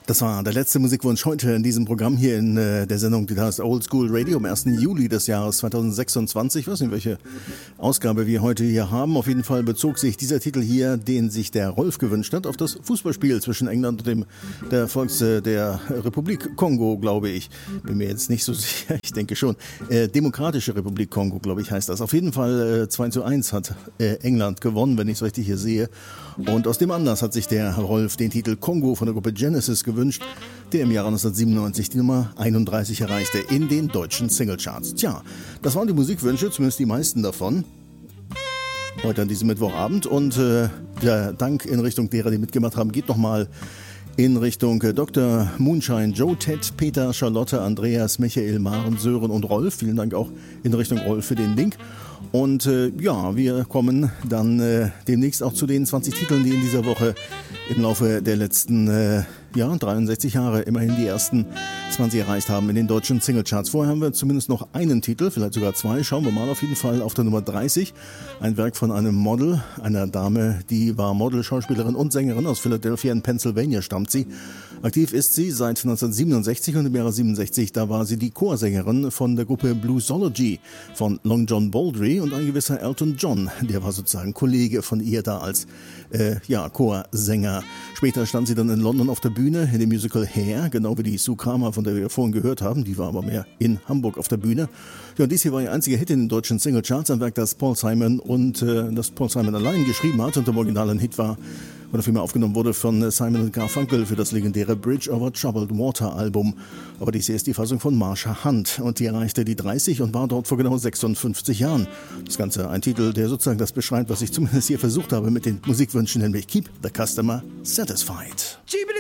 Das war der letzte Musikwunsch heute in diesem Programm hier in der Sendung, die heißt Old School Radio am 1. Juli des Jahres 2026. Ich weiß nicht, welche Ausgabe wir heute hier haben. Auf jeden Fall bezog sich dieser Titel hier, den sich der Rolf gewünscht hat, auf das Fußballspiel zwischen England und der Republik Kongo, glaube ich. Bin mir jetzt nicht so sicher, ich denke schon. Demokratische Republik Kongo, glaube ich, heißt das. Auf jeden Fall 2:1 hat England gewonnen, wenn ich es richtig hier sehe. Und aus dem Anlass hat sich der Rolf den Titel Kongo von der Gruppe Genesis gewünscht, der im Jahre 1997 die Nummer 31 erreichte in den deutschen Singlecharts. Tja, das waren die Musikwünsche, zumindest die meisten davon, heute an diesem Mittwochabend. Und der Dank in Richtung derer, die mitgemacht haben, geht nochmal in Richtung Dr. Moonshine, Joe, Ted, Peter, Charlotte, Andreas, Michael, Maren, Sören und Rolf. Vielen Dank auch in Richtung Rolf für den Link. Und wir kommen dann demnächst auch zu den 20 Titeln, die in dieser Woche im Laufe der letzten 63 Jahre immerhin die ersten 20 erreicht haben in den deutschen Singlecharts. Vorher haben wir zumindest noch einen Titel, vielleicht sogar zwei. Schauen wir mal auf jeden Fall auf der Nummer 30. Ein Werk von einem Model, einer Dame, die war Model, Schauspielerin und Sängerin. Aus Philadelphia in Pennsylvania stammt sie. Aktiv ist sie seit 1967 und im Jahre 67, da war sie die Chorsängerin von der Gruppe Bluesology von Long John Baldry, und ein gewisser Elton John, der war sozusagen Kollege von ihr da als Chorsänger. Später stand sie dann in London auf der Bühne in dem Musical Hair, genau wie die Sue Kramer, von der wir vorhin gehört haben. Die war aber mehr in Hamburg auf der Bühne. Ja, und dies hier war ihr einziger Hit in den deutschen Singlecharts, ein Werk, das Paul Simon allein geschrieben hat und der originale Hit war, oder vielmehr aufgenommen wurde von Simon & Garfunkel für das legendäre Bridge Over Troubled Water Album. Aber dies hier ist die Fassung von Marsha Hunt und die erreichte die 30 und war dort vor genau 56 Jahren. Das Ganze ein Titel, der sozusagen das beschreibt, was ich zumindest hier versucht habe mit den Musikwünschen, nämlich Keep the Customer Satisfied.